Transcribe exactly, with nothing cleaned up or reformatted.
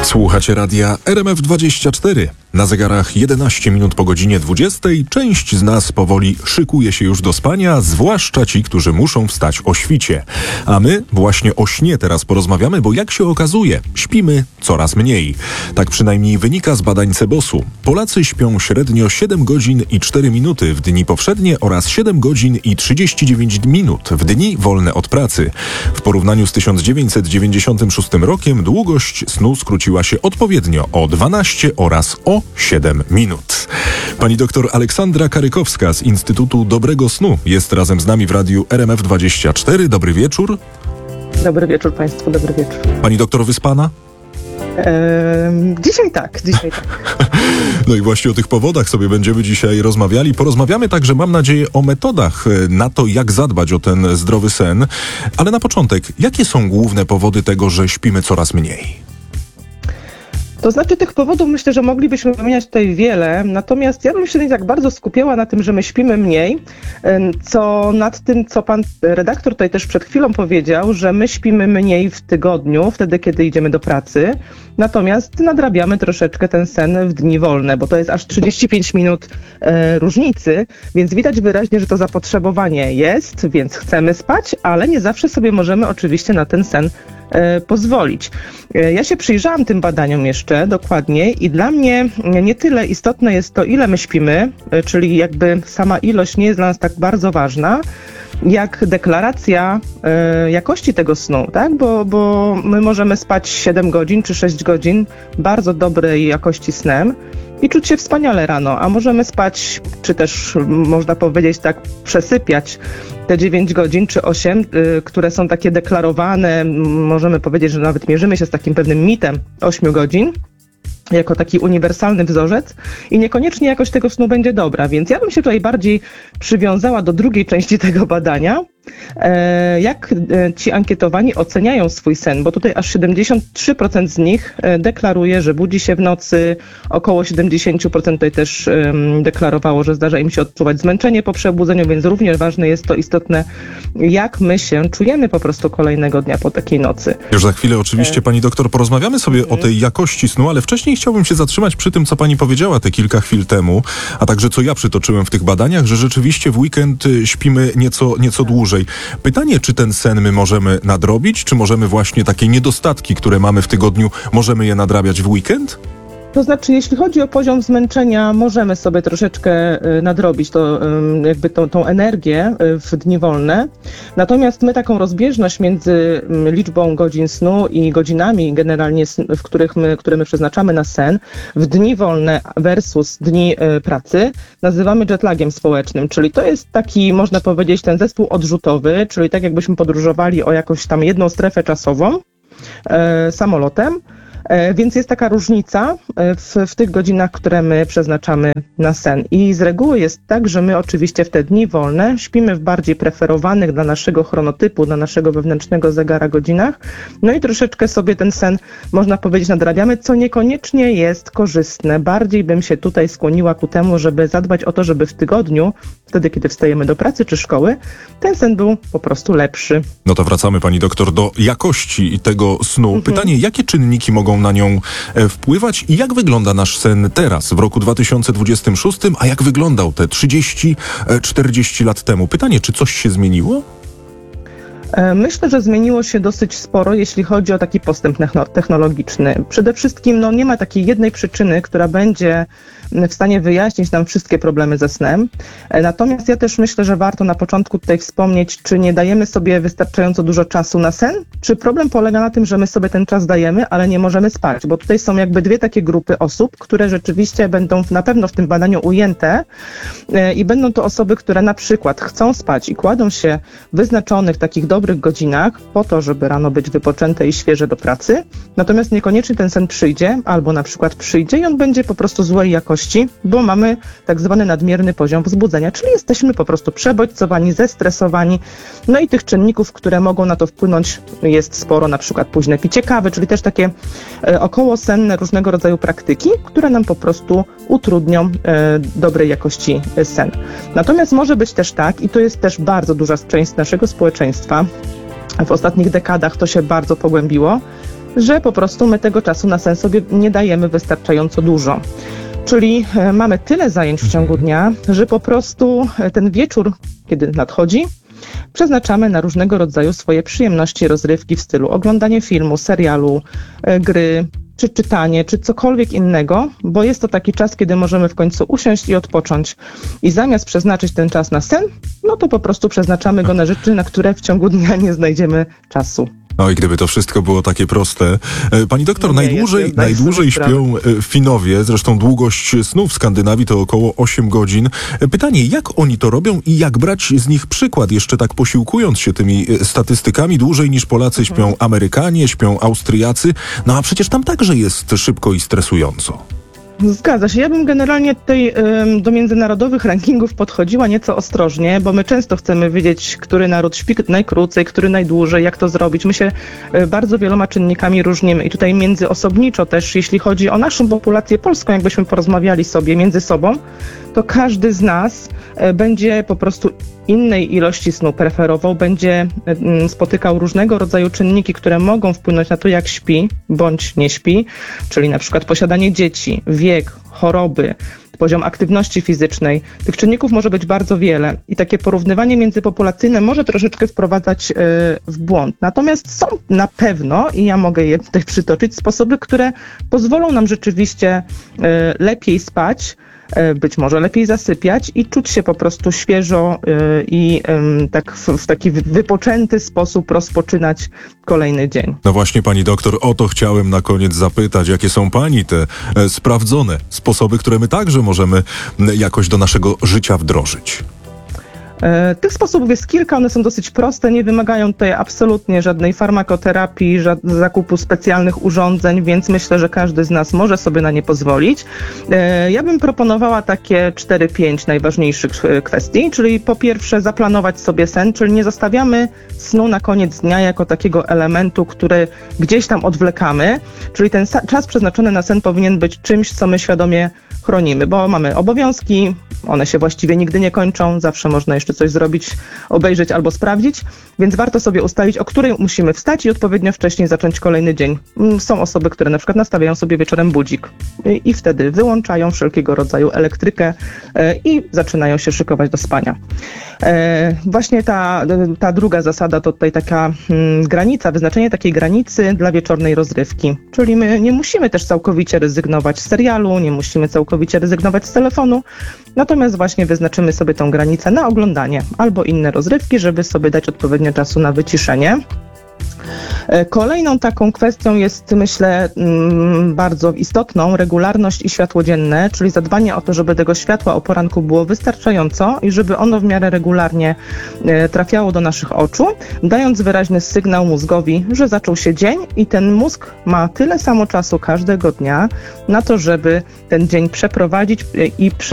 Słuchacie radia R M F dwadzieścia cztery. Na zegarach jedenaście minut po godzinie dwudziestej. Część z nas powoli szykuje się już do spania, zwłaszcza ci, którzy muszą wstać o świcie. A my właśnie o śnie teraz porozmawiamy, bo jak się okazuje, śpimy coraz mniej. Tak przynajmniej wynika z badań Cebosu. Polacy śpią średnio siedem godzin i cztery minuty w dni powszednie oraz siedem godzin i trzydzieści dziewięć minut w dni wolne od pracy. W porównaniu z tysiąc dziewięćset dziewięćdziesiątym szóstym rokiem długość snu skróciła się odpowiednio o dwanaście oraz o siedem minut. Pani doktor Aleksandra Karykowska z Instytutu Dobrego Snu jest razem z nami w radiu R M F dwadzieścia cztery. Dobry wieczór. Dobry wieczór Państwu, dobry wieczór. Pani doktor wyspana? Eee, dzisiaj tak, dzisiaj tak. No i właśnie o tych powodach sobie będziemy dzisiaj rozmawiali. Porozmawiamy także, mam nadzieję, o metodach na to, jak zadbać o ten zdrowy sen. Ale na początek, jakie są główne powody tego, że śpimy coraz mniej? To znaczy tych powodów myślę, że moglibyśmy wymieniać tutaj wiele, natomiast ja bym się nie tak bardzo skupiała na tym, że my śpimy mniej, co nad tym, co pan redaktor tutaj też przed chwilą powiedział, że my śpimy mniej w tygodniu, wtedy kiedy idziemy do pracy, natomiast nadrabiamy troszeczkę ten sen w dni wolne, bo to jest aż trzydzieści pięć minut e, różnicy, więc widać wyraźnie, że to zapotrzebowanie jest, więc chcemy spać, ale nie zawsze sobie możemy oczywiście na ten sen pozwolić. Ja się przyjrzałam tym badaniom jeszcze dokładniej i dla mnie nie tyle istotne jest to, ile my śpimy, czyli jakby sama ilość nie jest dla nas tak bardzo ważna, jak deklaracja e, jakości tego snu, tak? Bo, bo my możemy spać siedem godzin czy sześć godzin bardzo dobrej jakości snem i czuć się wspaniale rano, a możemy spać, czy też można powiedzieć tak, przesypiać te dziewięć godzin czy osiem, y, które są takie deklarowane, możemy powiedzieć, że nawet mierzymy się z takim pewnym mitem ośmiu godzin, jako taki uniwersalny wzorzec i niekoniecznie jakość tego snu będzie dobra, więc ja bym się tutaj bardziej przywiązała do drugiej części tego badania, e, jak e, ci ankietowani oceniają swój sen, bo tutaj aż siedemdziesiąt trzy procent z nich e, deklaruje, że budzi się w nocy, około siedemdziesiąt procent tutaj też e, deklarowało, że zdarza im się odczuwać zmęczenie po przebudzeniu, więc również ważne jest to istotne, jak my się czujemy po prostu kolejnego dnia po takiej nocy. Już za chwilę oczywiście e... pani doktor porozmawiamy sobie hmm. o tej jakości snu, ale wcześniej chciałbym się zatrzymać przy tym, co pani powiedziała te kilka chwil temu, a także co ja przytoczyłem w tych badaniach, że rzeczywiście w weekend śpimy nieco, nieco dłużej. Pytanie, czy ten sen my możemy nadrobić, czy możemy właśnie takie niedostatki, które mamy w tygodniu, możemy je nadrabiać w weekend? To znaczy, jeśli chodzi o poziom zmęczenia, możemy sobie troszeczkę nadrobić to, jakby tą, tą energię w dni wolne. Natomiast my taką rozbieżność między liczbą godzin snu i godzinami generalnie, w których my, które my przeznaczamy na sen, w dni wolne versus dni pracy, nazywamy jetlagiem społecznym. Czyli to jest taki, można powiedzieć, ten zespół odrzutowy, czyli tak jakbyśmy podróżowali o jakąś tam jedną strefę czasową e, samolotem. Więc jest taka różnica w, w tych godzinach, które my przeznaczamy na sen. I z reguły jest tak, że my oczywiście w te dni wolne śpimy w bardziej preferowanych dla naszego chronotypu, dla naszego wewnętrznego zegara godzinach. No i troszeczkę sobie ten sen, można powiedzieć, nadrabiamy, co niekoniecznie jest korzystne. Bardziej bym się tutaj skłoniła ku temu, żeby zadbać o to, żeby w tygodniu, wtedy kiedy wstajemy do pracy czy szkoły, ten sen był po prostu lepszy. No to wracamy, pani doktor, do jakości tego snu. Mhm. Pytanie, jakie czynniki mogą na nią wpływać i jak wygląda nasz sen teraz, w roku dwa tysiące dwudziestym szóstym, a jak wyglądał te trzydzieści czterdzieści lat temu? Pytanie, czy coś się zmieniło? Myślę, że zmieniło się dosyć sporo, jeśli chodzi o taki postęp technologiczny. Przede wszystkim no, nie ma takiej jednej przyczyny, która będzie w stanie wyjaśnić nam wszystkie problemy ze snem. Natomiast ja też myślę, że warto na początku tutaj wspomnieć, czy nie dajemy sobie wystarczająco dużo czasu na sen, czy problem polega na tym, że my sobie ten czas dajemy, ale nie możemy spać, bo tutaj są jakby dwie takie grupy osób, które rzeczywiście będą na pewno w tym badaniu ujęte i będą to osoby, które na przykład chcą spać i kładą się w wyznaczonych takich dobrych godzinach po to, żeby rano być wypoczęte i świeże do pracy, natomiast niekoniecznie ten sen przyjdzie, albo na przykład przyjdzie i on będzie po prostu złej jakości, bo mamy tak zwany nadmierny poziom wzbudzenia, czyli jesteśmy po prostu przebodźcowani, zestresowani. No i tych czynników, które mogą na to wpłynąć, jest sporo, na przykład późne picie kawy, czyli też takie e, okołosenne różnego rodzaju praktyki, które nam po prostu utrudnią e, dobrej jakości sen. Natomiast może być też tak, i to jest też bardzo duża część naszego społeczeństwa, w ostatnich dekadach to się bardzo pogłębiło, że po prostu my tego czasu na sen sobie nie dajemy wystarczająco dużo. Czyli e, mamy tyle zajęć w ciągu dnia, że po prostu e, ten wieczór, kiedy nadchodzi, przeznaczamy na różnego rodzaju swoje przyjemności, rozrywki w stylu oglądanie filmu, serialu, e, gry, czy czytanie, czy cokolwiek innego, bo jest to taki czas, kiedy możemy w końcu usiąść i odpocząć. I zamiast przeznaczyć ten czas na sen, no to po prostu przeznaczamy go na rzeczy, na które w ciągu dnia nie znajdziemy czasu. No i gdyby to wszystko było takie proste. E, Pani doktor, No nie najdłużej, jest, zdaję najdłużej sobie śpią e, Finowie, zresztą długość snu w Skandynawii to około osiem godzin. E, Pytanie, jak oni to robią i jak brać z nich przykład, jeszcze tak posiłkując się tymi e, statystykami, dłużej niż Polacy śpią Mhm. Amerykanie, śpią Austriacy, no a przecież tam także jest szybko i stresująco. Zgadza się. Ja bym generalnie tutaj ym, do międzynarodowych rankingów podchodziła nieco ostrożnie, bo my często chcemy wiedzieć, który naród śpi najkrócej, który najdłużej, jak to zrobić. My się y, bardzo wieloma czynnikami różnimy i tutaj międzyosobniczo też, jeśli chodzi o naszą populację polską, jakbyśmy porozmawiali sobie między sobą, to każdy z nas y, będzie po prostu innej ilości snu preferował, będzie y, spotykał różnego rodzaju czynniki, które mogą wpłynąć na to, jak śpi bądź nie śpi, czyli na przykład posiadanie dzieci, wiek, choroby, poziom aktywności fizycznej. Tych czynników może być bardzo wiele i takie porównywanie międzypopulacyjne może troszeczkę wprowadzać y, w błąd. Natomiast są na pewno, i ja mogę je tutaj przytoczyć, sposoby, które pozwolą nam rzeczywiście y, lepiej spać, być może lepiej zasypiać i czuć się po prostu świeżo y, i y, tak w, w taki wypoczęty sposób rozpoczynać kolejny dzień. No właśnie, pani doktor, o to chciałem na koniec zapytać. Jakie są pani te e, sprawdzone sposoby, które my także możemy m, jakoś do naszego życia wdrożyć? E, Tych sposobów jest kilka, one są dosyć proste, nie wymagają tutaj absolutnie żadnej farmakoterapii, żadnego zakupu specjalnych urządzeń, więc myślę, że każdy z nas może sobie na nie pozwolić. E, Ja bym proponowała takie cztery pięć najważniejszych e, kwestii, czyli po pierwsze zaplanować sobie sen, czyli nie zostawiamy snu na koniec dnia jako takiego elementu, który gdzieś tam odwlekamy, czyli ten sa- czas przeznaczony na sen powinien być czymś, co my świadomie chronimy, bo mamy obowiązki, one się właściwie nigdy nie kończą, zawsze można jeszcze coś zrobić, obejrzeć albo sprawdzić, więc warto sobie ustalić, o której musimy wstać i odpowiednio wcześniej zacząć kolejny dzień. Są osoby, które na przykład nastawiają sobie wieczorem budzik i, i wtedy wyłączają wszelkiego rodzaju elektrykę e, i zaczynają się szykować do spania. E, właśnie ta, ta druga zasada to tutaj taka hmm, granica, wyznaczenie takiej granicy dla wieczornej rozrywki, czyli my nie musimy też całkowicie rezygnować z serialu, nie musimy całkowicie rezygnować z telefonu, natomiast właśnie wyznaczymy sobie tą granicę na oglądanie albo inne rozrywki, żeby sobie dać odpowiednio czasu na wyciszenie. Kolejną taką kwestią jest, myślę, bardzo istotną regularność i światło dzienne, czyli zadbanie o to, żeby tego światła o poranku było wystarczająco i żeby ono w miarę regularnie trafiało do naszych oczu, dając wyraźny sygnał mózgowi, że zaczął się dzień i ten mózg ma tyle samo czasu każdego dnia na to, żeby ten dzień przeprowadzić i